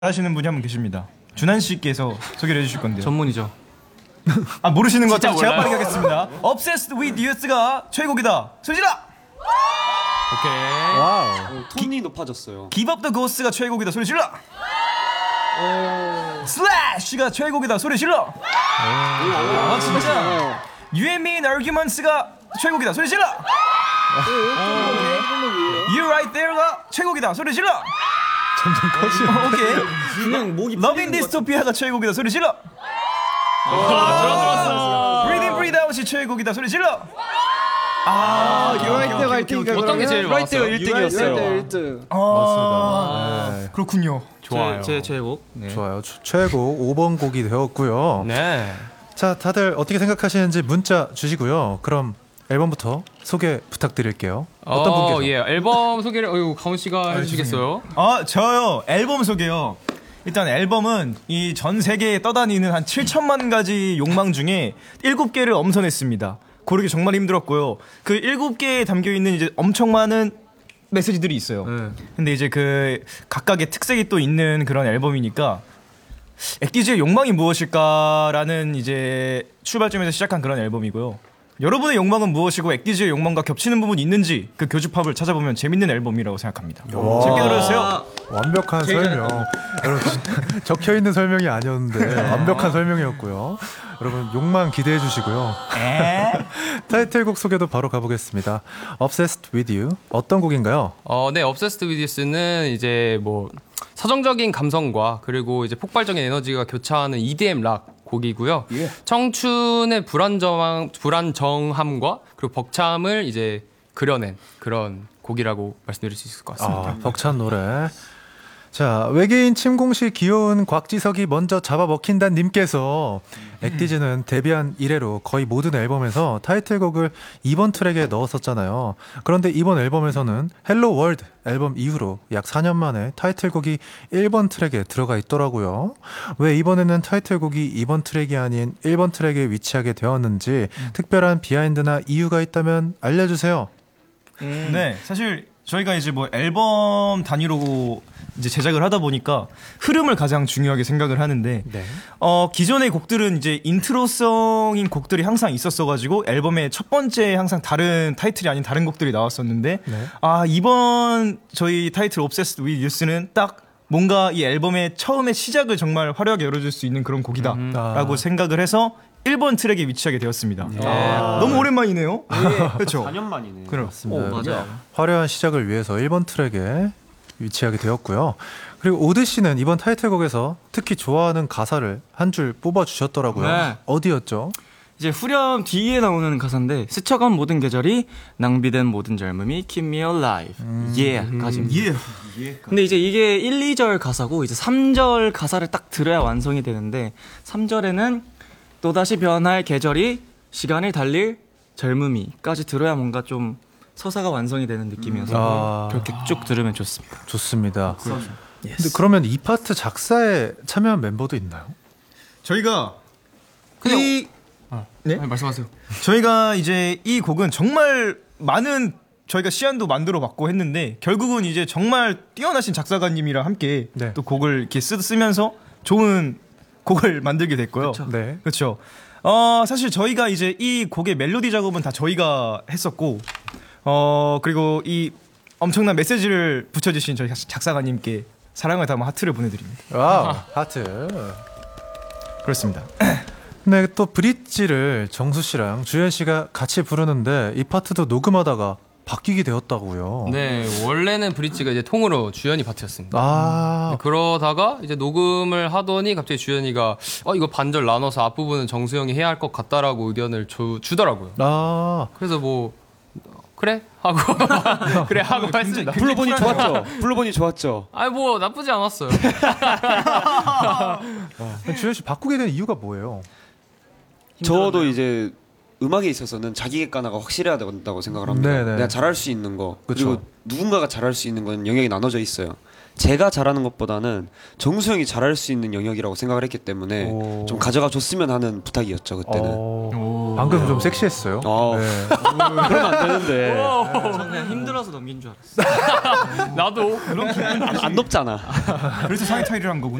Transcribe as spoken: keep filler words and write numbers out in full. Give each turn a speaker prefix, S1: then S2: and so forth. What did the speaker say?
S1: 하시는 분이 한 분 계십니다. 준한 씨께서 소개를 해주실 건데요.
S2: 전문이죠.
S1: 아 모르시는 것
S2: 진짜
S1: 같아서 제가
S2: 몰라요?
S1: 빠르게 하겠습니다. Obsessed with Youth가 최고기다. 소리 질러!
S2: 오케이.
S3: 와우. 톤이 높아졌어요.
S1: Give up the Ghost가 최고기다. 소리 질러! Slash가 최고기다. 소리 질러! 아 진짜. You and me in arguments가 최고기다. 소리 질러! You right there가 최고기다. 소리 질러!
S4: 점점 커지네.
S1: 어, 오케이.
S3: 그냥 목이
S1: Loving Dystopia가 최고기다. 소리 질러! Breathe in, breathe out이 최고기다. 소리 질러! 아,
S3: 유라이트가 일 등이니까
S2: 어떤 게 제일
S3: 유라이트가
S2: 많았어요?
S3: 일 등이었어요. 일 등.
S1: 아,
S4: 네.
S1: 그렇군요.
S2: 좋아요. 제, 제 최애곡. 네.
S4: 좋아요. 최- 최고 오 번 곡이 되었고요.
S2: 네.
S4: 자, 다들 어떻게 생각하시는지 문자 주시고요. 그럼 앨범부터 소개 부탁드릴게요. 어떤
S2: 어,
S4: 분께서?
S2: 예. 앨범 소개를 어유 가훈 씨가 해주시겠어요?
S1: 아, 저요. 앨범 소개요. 일단 앨범은 이 전 세계에 떠다니는 한 칠천만 가지 욕망 중에 일곱 개를 엄선했습니다. 고르기 정말 힘들었고요. 그 일곱 개에 담겨 있는 이제 엄청 많은 메시지들이 있어요.
S2: 네.
S1: 근데 이제 그 각각의 특색이 또 있는 그런 앨범이니까 액기즈의 욕망이 무엇일까라는 이제 출발점에서 시작한 그런 앨범이고요. 여러분의 욕망은 무엇이고 액기즈의 욕망과 겹치는 부분이 있는지 그 교집합을 찾아보면 재밌는 앨범이라고 생각합니다.
S4: 와.
S1: 재밌게 들어주세요.
S4: 완벽한 설명. 여러분 적혀 있는 설명이 아니었는데 완벽한 설명이었고요. 여러분 욕망 기대해 주시고요. 타이틀곡 소개도 바로 가보겠습니다. Obsessed with You 어떤 곡인가요?
S2: 어, 네. Obsessed with You는 이제 뭐 서정적인 감성과 그리고 이제 폭발적인 에너지가 교차하는 이디엠 락 곡이고요. 청춘의 불안정 불안정함과 그리고 벅참을 이제 그려낸 그런 곡이라고 말씀드릴 수 있을 것 같습니다.
S4: 아, 벅찬 노래. 자, 외계인 침공시 귀여운 곽지석이 먼저 잡아먹힌다는 님께서 액디즈는 데뷔한 이래로 거의 모든 앨범에서 타이틀곡을 이번 트랙에 넣었었잖아요. 그런데 이번 앨범에서는 헬로 월드 앨범 이후로 약 사 년 만에 타이틀곡이 일 번 트랙에 들어가 있더라고요. 왜 이번에는 타이틀곡이 이 번 트랙이 아닌 일 번 트랙에 위치하게 되었는지 특별한 비하인드나 이유가 있다면 알려주세요.
S1: 네, 사실 저희가 이제 뭐 앨범 단위로 이제 제작을 하다 보니까 흐름을 가장 중요하게 생각을 하는데
S4: 네.
S1: 어 기존의 곡들은 이제 인트로성인 곡들이 항상 있었어가지고 앨범의 첫 번째 항상 다른 타이틀이 아닌 다른 곡들이 나왔었는데
S4: 네.
S1: 아 이번 저희 타이틀 Obsessed with You는 딱 뭔가 이 앨범의 처음의 시작을 정말 화려하게 열어줄 수 있는 그런 곡이다라고
S4: 아.
S1: 생각을 해서 일 번 트랙에 위치하게 되었습니다. 아, 너무 오랜만이네요. 그렇죠.
S3: 사 년 만이네.
S4: 그렇습니다.
S3: 오, 맞아요.
S4: 화려한 시작을 위해서 일 번 트랙에 위치하게 되었고요. 그리고 오드 씨는 이번 타이틀곡에서 특히 좋아하는 가사를 한 줄 뽑아주셨더라고요.
S5: 네.
S4: 어디였죠?
S5: 이제 후렴 뒤에 나오는 가사인데 스쳐간 모든 계절이 낭비된 모든 젊음이 keep me alive yeah 까지입니다.
S1: 예.
S5: 근데 이제 이게 일, 이 절 가사고 이제 삼 절 가사를 딱 들어야 완성이 되는데 삼 절에는 또다시 변할 계절이 시간을 달릴 젊음이까지 들어야 뭔가 좀 서사가 완성이 되는 느낌이어서
S4: 아.
S5: 그렇게 쭉 들으면 좋습니다.
S4: 좋습니다. 근데 그러면 이 파트 작사에 참여한 멤버도 있나요?
S1: 저희가
S2: 그냥-
S1: 이 네?
S2: 네, 말씀하세요.
S1: 저희가 이제 이 곡은 정말 많은 저희가 시안도 만들어 봤고 했는데 결국은 이제 정말 뛰어나신 작사가님이랑 함께
S4: 네.
S1: 또 곡을 이렇게 쓰, 쓰면서 좋은 곡을 만들게 됐고요.
S4: 네.
S1: 그렇죠. 어, 사실 저희가 이제 이 곡의 멜로디 작업은 다 저희가 했었고, 어, 그리고 이 엄청난 메시지를 붙여주신 저희 작사가님께 사랑을 담아 하트를 보내드립니다.
S4: 와우, 하트.
S1: 그렇습니다.
S4: 네, 또 브릿지를 정수 씨랑 주현 씨가 같이 부르는데 이 파트도 녹음하다가 바뀌게 되었다고요.
S2: 네, 원래는 브릿지가 이제 통으로 주연이 파트였습니다.
S4: 아,
S2: 그러다가 이제 녹음을 하더니 갑자기 주연이가 어 이거 반절 나눠서 앞부분은 정수영이 해야 할 것 같다라고 의견을 주, 주더라고요.
S4: 아,
S2: 그래서 뭐 그래 하고 그래 하고 했습니다.
S3: 불러보니 좋았죠. 불러보니 좋았죠.
S2: 아니 뭐 나쁘지 않았어요.
S4: 주현 씨 바꾸게 된 이유가 뭐예요?
S3: 저도 이제 음악에 있어서는 자기 객관화가 확실해야 된다고 생각을 합니다.
S4: 네네.
S3: 내가 잘할 수 있는 거
S4: 그쵸.
S3: 그리고 누군가가 잘할 수 있는 건 영역이 나눠져 있어요. 제가 잘하는 것보다는 정수 형이 잘할 수 있는 영역이라고 생각을 했기 때문에
S4: 오.
S3: 좀 가져가 줬으면 하는 부탁이었죠 그때는.
S4: 어, 방금 좀 섹시했어요.
S3: 어.
S4: 네.
S3: 그러면 안 되는데.
S5: 저 그냥 힘들어서 넘긴 줄 알았어.
S2: 나도
S3: 안, 안 높잖아.
S1: 그래서 상의 타이를 한 거군.